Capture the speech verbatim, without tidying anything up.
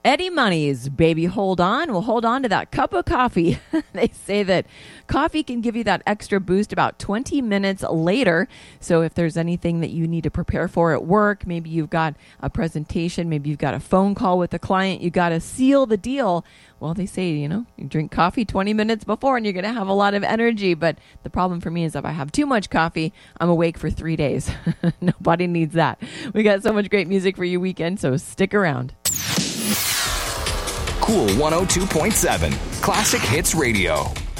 Eddie Money's Baby Hold On. Well, hold on to that cup of coffee. They say that coffee can give you that extra boost about twenty minutes later. So if there's anything that you need to prepare for at work, maybe you've got a presentation, maybe you've got a phone call with a client, you got to seal the deal. Well, they say, you know, you drink coffee twenty minutes before and you're going to have a lot of energy. But the problem for me is if I have too much coffee, I'm awake for three days. Nobody needs that. We got so much great music for you weekend, so stick around. Cool one oh two point seven, Classic Hits Radio.